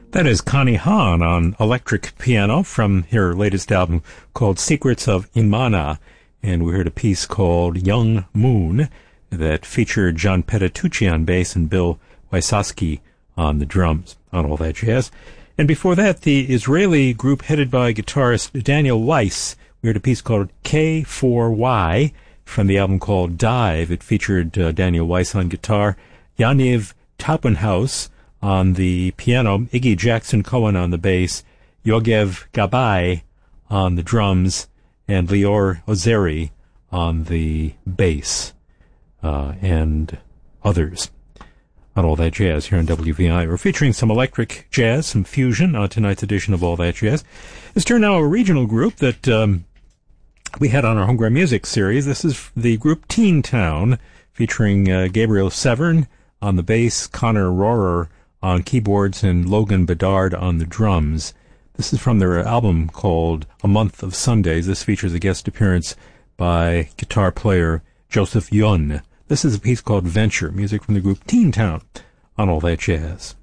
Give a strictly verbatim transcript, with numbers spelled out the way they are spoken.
That is Connie Hahn on electric piano from her latest album called Secrets of Imana. And we heard a piece called Young Moon that featured John Petitucci on bass and Bill Wysocki on the drums, on all that jazz. And before that, the Israeli group headed by guitarist Daniel Weiss. We heard a piece called K four Y from the album called Dive. It featured uh, Daniel Weiss on guitar, Yaniv Taupenhaus on the piano, Iggy Jackson Cohen on the bass, Yogev Gabay on the drums, and Lior Ozeri on the bass, uh, and others on All That Jazz here on W V I. We're featuring some electric jazz, some fusion on tonight's edition of All That Jazz. Let's turn now to a regional group that um, we had on our Homegrown Music series. This is the group Teen Town, featuring uh, Gabriel Severn on the bass, Connor Rohrer on keyboards, and Logan Bedard on the drums. This is from their album called A Month of Sundays. This features a guest appearance by guitar player Joseph Yun. This is a piece called Venture, music from the group Teen Town on All That Jazz.